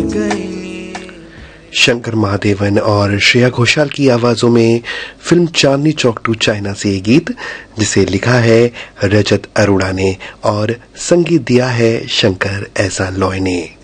गई। शंकर महादेवन और श्रेया घोषाल की आवाजों में film Chandni Chowk to China से ये गीत, जिसे लिखा है रजत अरोड़ा ने और संगीत दिया है शंकर एहसान लॉय ने।